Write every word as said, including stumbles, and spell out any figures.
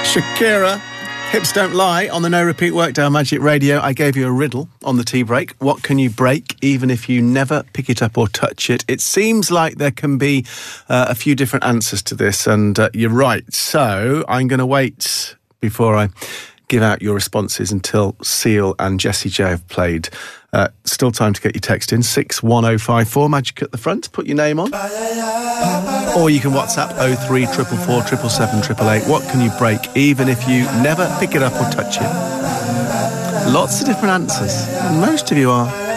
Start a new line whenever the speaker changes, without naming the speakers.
Shakira, Hips Don't Lie on the No Repeat Workdown Magic Radio. I gave you a riddle on the tea break. What can you break even if you never pick it up or touch it? It seems like there can be uh, a few different answers to this, and uh, you're right. So I'm going to wait before I give out your responses until Seal and Jessie J have played. Uh, still time to get your text in, six one oh five four, magic at the front, put your name on. Or you can WhatsApp oh three four four four, seven seven seven eight eight. What can you break even if you never pick it up or touch it? Lots of different answers. Most of you are